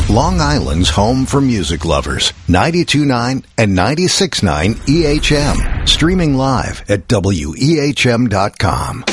Long Island's home for music lovers. 92.9 and 96.9 EHM. Streaming live at WEHM.com.